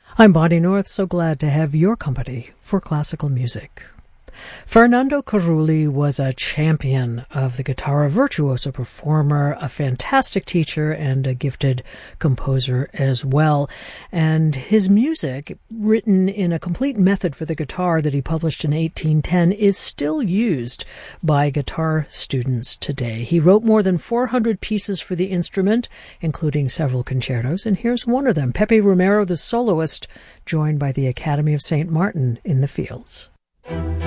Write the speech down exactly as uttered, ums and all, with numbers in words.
I'm Bonnie North, so glad to have your company for classical music. Fernando Carulli was a champion of the guitar, a virtuoso performer, a fantastic teacher, and a gifted composer as well. And his music, written in a complete method for the guitar that he published in eighteen ten, is still used by guitar students today. He wrote more than four hundred pieces for the instrument, including several concertos, and here's one of them, Pepe Romero, the soloist, joined by the Academy of Saint Martin in the Fields.